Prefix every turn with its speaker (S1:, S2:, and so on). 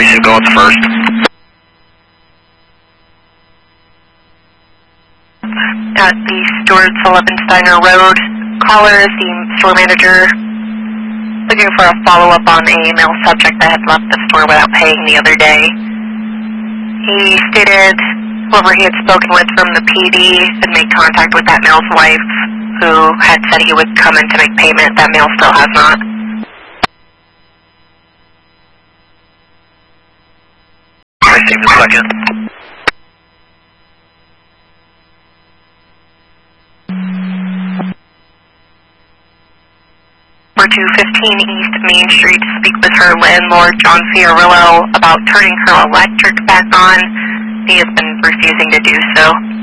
S1: Tracy, go with the first.
S2: At the Stuart Sullivan Steiner Road, caller is the store manager looking for a follow-up on a male subject that had left the store without paying the other day. He stated whoever he had spoken with from the PD had made contact with that male's wife, who had said he would come in to make payment. That male still has not.
S1: Received the second.
S2: Or 215 East Main Street to speak with her landlord, John Fiorillo, about turning her electric back on. He has been refusing to do so.